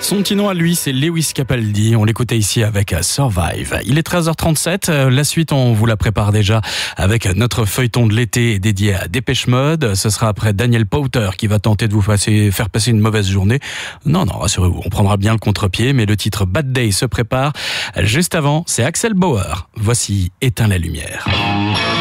Son petit nom à lui, c'est Lewis Capaldi. On l'écoutait ici avec Survive. Il est 13h37. La suite, on vous la prépare déjà avec notre feuilleton de l'été dédié à Dépêche Mode. Ce sera après Daniel Powter qui va tenter de vous faire passer une mauvaise journée. Non, rassurez-vous, on prendra bien le contre-pied, mais le titre Bad Day se prépare. Juste avant, c'est Axel Bauer. Voici Éteins la lumière.